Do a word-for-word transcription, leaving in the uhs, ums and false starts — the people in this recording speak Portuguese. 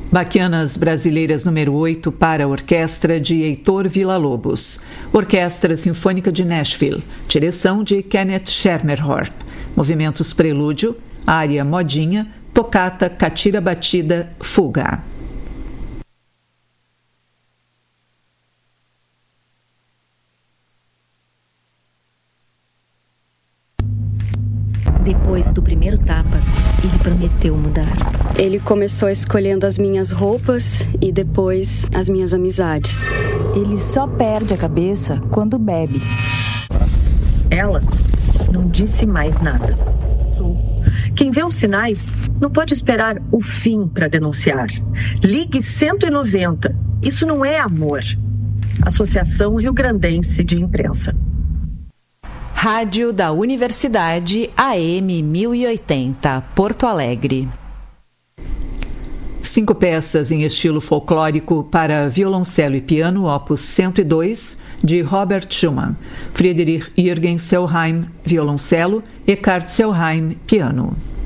Baquianas Brasileiras número oito para a orquestra de Heitor Villa-Lobos. Orquestra Sinfônica de Nashville, direção de Kenneth Schermerhorn. Movimentos Prelúdio, área Modinha, tocata Catira Batida, Fuga. Depois do primeiro tapa, ele prometeu mudar. Ele começou escolhendo as minhas roupas e depois as minhas amizades. Ele só perde a cabeça quando bebe. Ela não disse mais nada. Quem vê os sinais não pode esperar o fim para denunciar. Ligue cento e noventa. Isso não é amor. Associação Rio-Grandense de Imprensa. Rádio da Universidade A M mil e oitenta, Porto Alegre. Cinco peças em estilo folclórico para violoncelo e piano, opus cento e dois, de Robert Schumann. Friedrich Jürgen Sellheim, violoncelo, Eckhard Sellheim, piano.